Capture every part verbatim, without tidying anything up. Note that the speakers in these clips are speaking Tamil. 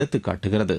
எடுத்துக்காட்டுகிறது.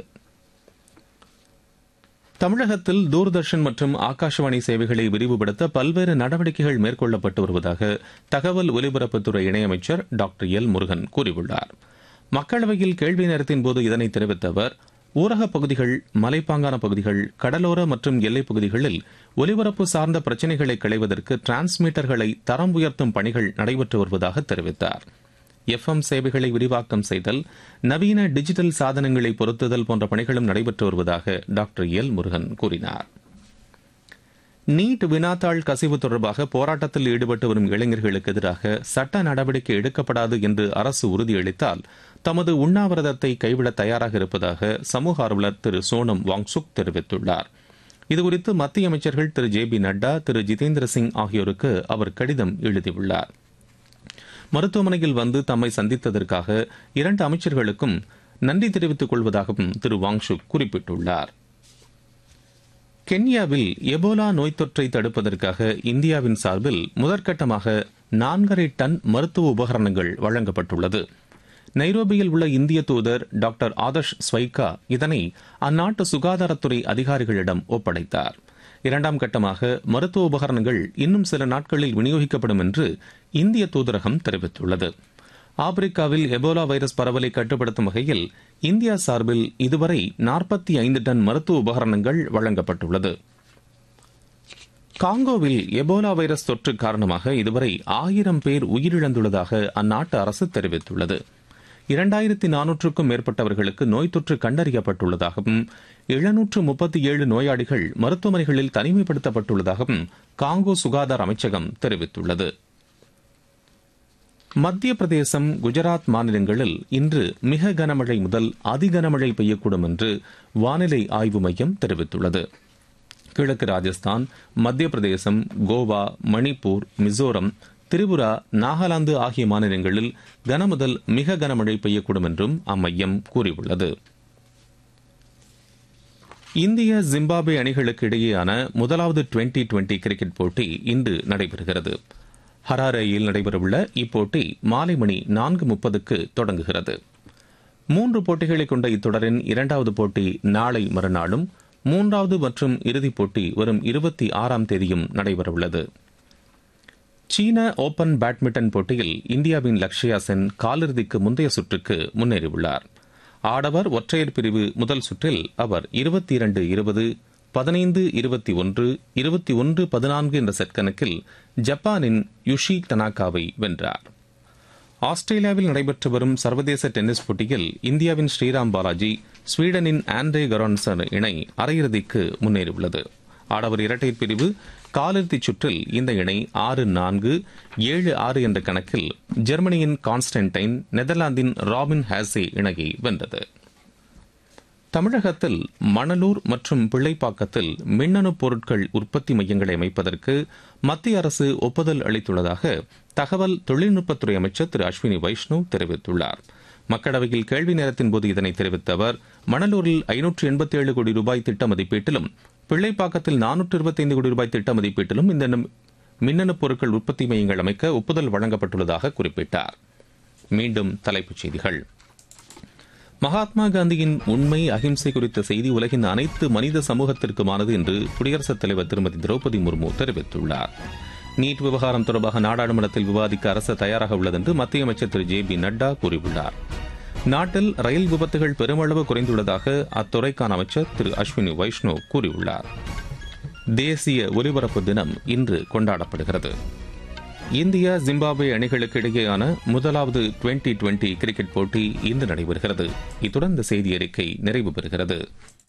தமிழகத்தில் தூர்தர்ஷன் மற்றும் ஆகாஷவாணி சேவைகளை விரிவுபடுத்த பல்வேறு நடவடிக்கைகள் மேற்கொள்ளப்பட்டு வருவதாக தகவல் ஒலிபரப்புத்துறை இணையமைச்சர் டாக்டர் எல் முருகன் கூறியுள்ளார். மக்களவையில் கேள்வி நேரத்தின் போது இதனை தெரிவித்த அவர், ஊரகப் பகுதிகள், மலைப்பாங்கான பகுதிகள், கடலோர மற்றும் எல்லைப் பகுதிகளில் ஒலிபரப்பு சார்ந்த பிரச்சினைகளை களைவதற்கு டிரான்ஸ்மீட்டர்களை தரம் உயர்த்தும் பணிகள் நடைபெற்று வருவதாக தெரிவித்தார். எஃப் எம் சேவைகளை விரிவாக்கம் செய்தல், நவீன டிஜிட்டல் சாதனங்களை பொருத்துதல் போன்ற பணிகளும் நடைபெற்று வருவதாக டாக்டர் எல் முருகன் கூறினார். நீட் வினாத்தாள் கசிவு தொடர்பாக போராட்டத்தில் ஈடுபட்டு வரும் இளைஞர்களுக்கு எதிராக சட்ட நடவடிக்கை எடுக்கப்படாது என்று அரசு உறுதியளித்தால் தமது உண்ணாவிரதத்தை கைவிட தயாராக இருப்பதாக சமூக ஆர்வலர் திரு சோனம் வாங்சுக் தெரிவித்துள்ளார். இதுகுறித்து மத்திய அமைச்சர்கள் திரு ஜே பி நட்டா, திரு ஜிதேந்திர சிங் ஆகியோருக்கு அவர் கடிதம் எழுதியுள்ளார். மருத்துவமனையில் வந்து தம்மை சந்தித்ததற்காக இரண்டு அமைச்சர்களுக்கும் நன்றி தெரிவித்துக் கொள்வதாகவும் திரு வாங்சுக் குறிப்பிட்டுள்ளார். கென்யாவில் எபோலா நோய் தொற்றை தடுப்பதற்காக இந்தியாவின் சார்பில் முதற்கட்டமாக நான்கரை டன் மருத்துவ உபகரணங்கள் வழங்கப்பட்டுள்ளது. நைரோபியில் உள்ள இந்திய தூதர் டாக்டர் ஆதர்ஷ் ஸ்வைகா இதனை அந்நாட்டு சுகாதாரத்துறை அதிகாரிகளிடம் ஒப்படைத்தார். இரண்டாம் கட்டமாக மருத்துவ உபகரணங்கள் இன்னும் சில நாட்களில் விநியோகிக்கப்படும் என்று இந்திய தூதரகம் தெரிவித்துள்ளது. ஆப்பிரிக்காவில் எபோலா வைரஸ் பரவலை கட்டுப்படுத்தும் வகையில் இந்தியா சார்பில் இதுவரை நாற்பத்தி ஐந்து டன் மருத்துவ உபகரணங்கள் வழங்கப்பட்டுள்ளது. காங்கோவில் எபோலா வைரஸ் தொற்று காரணமாக இதுவரை ஆயிரம் பேர் உயிரிழந்துள்ளதாக அந்நாட்டு அரசு தெரிவித்துள்ளது. இரண்டாயிரத்தி நானூற்றுக்கும் மேற்பட்டவர்களுக்கு நோய் தொற்று கண்டறியப்பட்டுள்ளதாகவும் எழுநூற்று முப்பத்தி ஏழு நோயாளிகள் மருத்துவமனைகளில் தனிமைப்படுத்தப்பட்டுள்ளதாகவும் காங்கோ சுகாதார அமைச்சகம் தெரிவித்துள்ளது. மத்திய பிரதேசம், குஜராத் மாநிலங்களில் இன்று மிக கனமழை முதல் அதிகனமழை பெய்யக்கூடும் என்று வானிலை ஆய்வு மையம் தெரிவித்துள்ளது. கிழக்கு ராஜஸ்தான், மத்திய பிரதேசம், கோவா, மணிப்பூர், மிசோரம், திரிபுரா, நாகாலாந்து ஆகிய மாநிலங்களில் கனமுதல் மிக கனமழை பெய்யக்கூடும் என்றும் அம்மையம் கூறியுள்ளது. இந்திய ஜிம்பாப்வே அணிகளுக்கு இடையேயான முதலாவது டுவெண்டி டுவெண்டி கிரிக்கெட் போட்டி இன்று நடைபெறுகிறது. ஹராரேயில் நடைபெறவுள்ள இப்போட்டி மாலை மணி நான்கு முப்பதுக்கு தொடங்குகிறது. மூன்று போட்டிகளை கொண்ட இத்தொடரின் இரண்டாவது போட்டி நாளை மறுநாளும், மூன்றாவது மற்றும் இறுதிப் போட்டி வரும் இருபத்தி ஆறாம் தேதியும் நடைபெறவுள்ளது. சீன ஓபன் பேட்மிண்டன் போட்டியில் இந்தியாவின் லக்ஷயா சென் காலிறுதிக்கு முந்தைய சுற்றுக்கு முன்னேறியுள்ளார். ஆடவர் ஒற்றையர் பிரிவு முதல் சுற்றில் அவர் இருபத்தி இரண்டு இருபது, பதினைந்து இருபத்தி ஒன்று, இருபத்தி ஒன்று பதினான்கு என்ற செட் கணக்கில் ஜப்பானின் யுஷி தனாகாவை வென்றார். ஆஸ்திரேலியாவில் நடைபெற்று வரும் சர்வதேச டென்னிஸ் போட்டியில் இந்தியாவின் ஸ்ரீராம் பாலாஜி, ஸ்வீடனின் ஆண்ட்ரே கரான்சர் இணை அரையிறுதிக்கு முன்னேறியுள்ளது. ஆடவர் இரட்டையர் பிரிவு காலிறுதிச் சுற்றில் இந்த இணை ஆறு நான்கு, ஏழு ஆறு என்ற கணக்கில் ஜெர்மனியின் கான்ஸ்டன்டைன், நெதர்லாந்தின் ராபின் ஹாசே இணையை வென்றது. தமிழகத்தில் மணலூர் மற்றும் பிள்ளைப்பாக்கத்தில் மின்னணு பொருட்கள் உற்பத்தி மையங்களை அமைப்பதற்கு மத்திய அரசு ஒப்புதல் அளித்துள்ளதாக தகவல் தொழில்நுட்பத்துறை அமைச்சர் திரு அஸ்வினி வைஷ்ணவ் தெரிவித்துள்ளார். மக்களவையில் கேள்வி நேரத்தின் போது இதனை தெரிவித்த அவர், மணலூரில் ஐநூற்று எண்பத்தி ஏழு கோடி ரூபாய் திட்ட மதிப்பீட்டிலும் பிள்ளைப்பாக்கத்தில் நானூற்று இருபத்தி ஐந்து கோடி ரூபாய் திட்ட மதிப்பீட்டிலும் இந்த மின்னணு பொருட்கள் உற்பத்தி மையங்கள் அமைக்க ஒப்புதல் வழங்கப்பட்டுள்ளதாக குறிப்பிட்டார். மீண்டும் தலைப்புச் செய்திகள். மகாத்மா காந்தியின் உண்மை, அகிம்சை குறித்த செய்தி உலகின் அனைத்து மனித சமூகத்திற்குமானது என்று குடியரசுத் தலைவர் திருமதி திரௌபதி முர்மு தெரிவித்துள்ளார். நீட் விவகாரம் தொடர்பாக நாடாளுமன்றத்தில் விவாதிக்க அரசு தயாராக உள்ளது என்று மத்திய அமைச்சர் திரு ஜே பி நட்டா கூறியுள்ளார். நாட்டில் ரயில் விபத்துகள் பெருமளவு குறைந்துள்ளதாக அத்துறைக்கான அமைச்சர் திரு அஸ்வினி வைஷ்ணவ் கூறியுள்ளார். தேசிய ஒலிபரப்பு தினம் இன்று கொண்டாடப்படுகிறது. இந்தியா ஜிம்பாப்வே அணிகளுக்கு இடையேயான முதலாவது டுவெண்டி டுவெண்டி கிரிக்கெட் போட்டி இன்று நடைபெறுகிறது. இத்துடன் இந்த செய்தி அறிக்கை நிறைவு பெறுகிறது.